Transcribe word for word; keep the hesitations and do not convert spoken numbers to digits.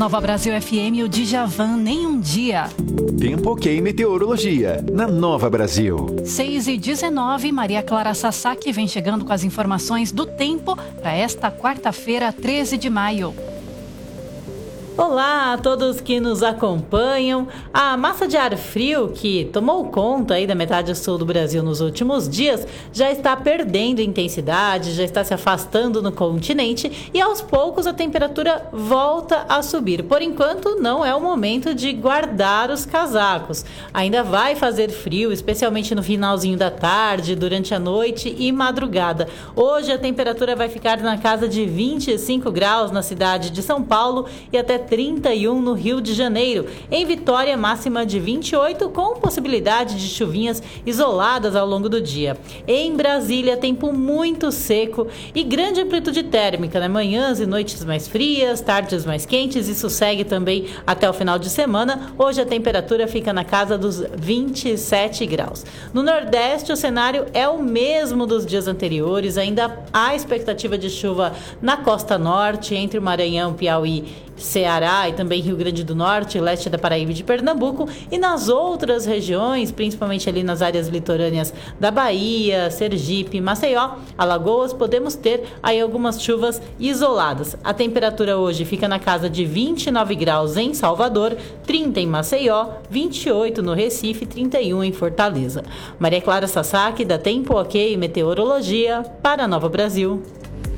Nova Brasil F M, o Djavan, nem um dia. Tempo ok, meteorologia, na Nova Brasil. seis e dezenove, Maria Clara Sasaki vem chegando com as informações do tempo para esta quarta-feira, treze de maio. Olá a todos que nos acompanham. A massa de ar frio que tomou conta aí da metade sul do Brasil nos últimos dias já está perdendo intensidade, já está se afastando no continente e aos poucos a temperatura volta a subir. Por enquanto não é o momento de guardar os casacos. Ainda vai fazer frio, especialmente no finalzinho da tarde, durante a noite e madrugada. Hoje a temperatura vai ficar na casa de vinte e cinco graus na cidade de São Paulo e até trinta e um no Rio de Janeiro. Em Vitória, máxima de vinte e oito, com possibilidade de chuvinhas isoladas ao longo do dia. Em Brasília, tempo muito seco e grande amplitude térmica, né? Manhãs e noites mais frias, tardes mais quentes. Isso segue também até o final de semana. Hoje a temperatura fica na casa dos vinte e sete graus. No Nordeste, o cenário é o mesmo dos dias anteriores. Ainda há expectativa de chuva na costa norte, entre o Maranhão, Piauí, Ceará e também Rio Grande do Norte, leste da Paraíba e de Pernambuco, e nas outras regiões, principalmente ali nas áreas litorâneas da Bahia, Sergipe, Maceió, Alagoas, podemos ter aí algumas chuvas isoladas. A temperatura hoje fica na casa de vinte e nove graus em Salvador, trinta em Maceió, vinte e oito no Recife, trinta e um em Fortaleza. Maria Clara Sasaki, da Tempo Ok Meteorologia, para a Nova Brasil.